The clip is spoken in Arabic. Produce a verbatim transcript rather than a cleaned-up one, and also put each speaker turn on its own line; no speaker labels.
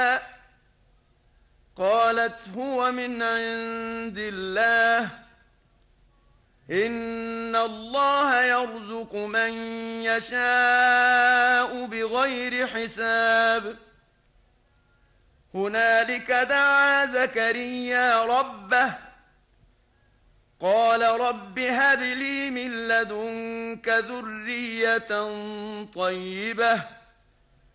قالت هو من عند الله إن الله يرزق من يشاء بغير حساب هنالك دعا زكريا ربه قال رب هب لي من لدنك ذرية طيبة